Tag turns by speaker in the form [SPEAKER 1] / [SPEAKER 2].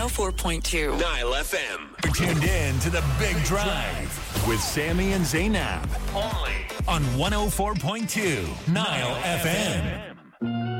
[SPEAKER 1] 104.2
[SPEAKER 2] Nile FM.
[SPEAKER 3] You're tuned in to The Big Drive with Sammy and Zainab. Only on 104.2 Nile FM.